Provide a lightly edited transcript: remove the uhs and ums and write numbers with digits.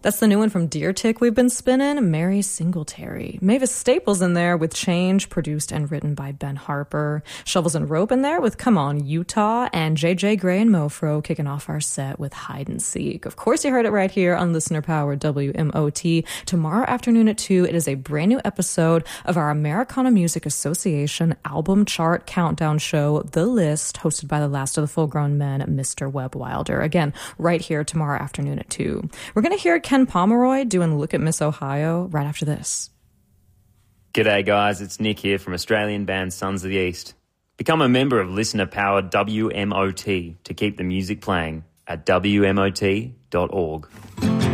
That's the new one from Deer Tick we've been spinning, Mary Singletary. Mavis Staples in there with Change, produced and written by Ben Harper. Shovels and Rope in there with Come On Utah, and JJ Grey and Mofro kicking off our set with Hide and Seek. Of course, you heard it right here on Listener Powered WMOT. Tomorrow afternoon at 2, it is a brand new episode of our Americana Music Association album chart countdown show, The List, hosted by the last of the full-grown men, Mr. Webb Wilder. Again, right here tomorrow afternoon at 2. We're going to hear Ken Pomeroy doing Look at Miss Ohio right after this. G'day guys, it's Nick here from Australian band Sons of the East. Become a member of listener-powered WMOT to keep the music playing at WMOT.org.